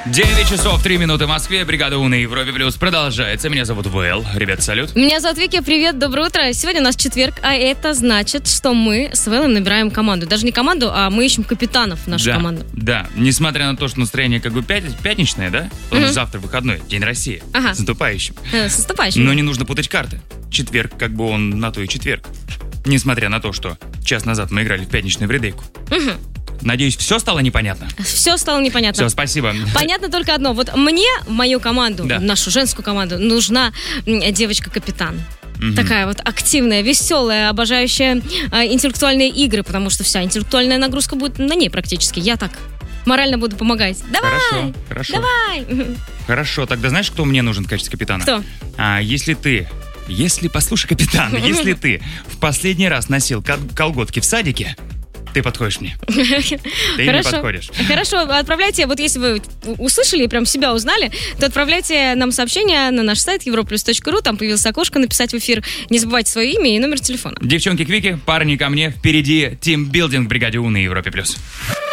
9 часов 3 минуты в Москве. Бригада У на Европе Плюс продолжается. Меня зовут Вэл. Ребят, салют. Меня зовут Вики. Привет, доброе утро. Сегодня у нас четверг, а это значит, что мы с Вэлом набираем команду. Даже не команду, а мы ищем капитанов в нашу команду. Да, несмотря на то, что настроение как бы пятничное, да? Потому что завтра выходной, День России. Ага. С наступающим. С наступающим. Но не нужно путать карты. Четверг, как бы он на то и четверг. Несмотря на то, что час назад мы играли в пятничную вредейку. Надеюсь, все стало непонятно? Все стало непонятно. Все, спасибо. Понятно только одно. Вот мне, в мою команду, Да. нашу женскую команду, нужна девочка-капитан. Такая вот активная, веселая, обожающая интеллектуальные игры, потому что вся интеллектуальная нагрузка будет на ней практически. Я так морально буду помогать. Давай! Хорошо. Давай! Хорошо, тогда знаешь, кто мне нужен в качестве капитана? Кто? Послушай, капитан, если ты в последний раз носил колготки в садике, ты подходишь мне. Ты мне подходишь. Хорошо, отправляйте, вот если вы услышали и прям себя узнали, то отправляйте нам сообщение на наш сайт europlus.ru, там появилось окошко написать в эфир. Не забывайте свое имя и номер телефона. Девчонки к Вике, парни ко мне. Впереди тимбилдинг в бригаде У на Европе Плюс.